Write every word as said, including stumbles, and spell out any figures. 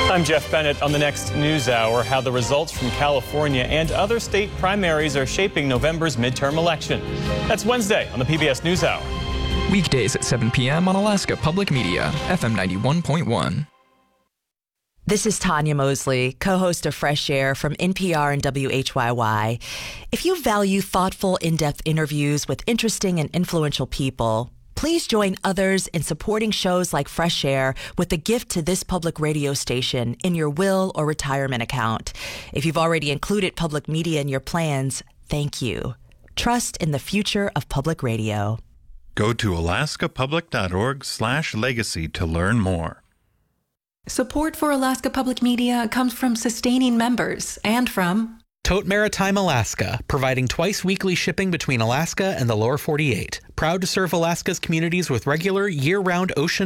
I'm Jeff Bennett. On the next News Hour, how the results from California and other state primaries are shaping November's midterm election. That's Wednesday on the P B S News Hour. Weekdays at seven p.m. on Alaska Public Media, F M ninety-one point one. This is Tanya Mosley, co-host of Fresh Air from N P R and W H Y Y. If you value thoughtful, in-depth interviews with interesting and influential people, please join others in supporting shows like Fresh Air with a gift to this public radio station in your will or retirement account. If you've already included public media in your plans, thank you. Trust in the future of public radio. Go to alaskapublic.org slash legacy to learn more. Support for Alaska Public Media comes from sustaining members and from Tote Maritime Alaska, providing twice weekly shipping between Alaska and the lower forty-eight. Proud to serve Alaska's communities with regular year-round ocean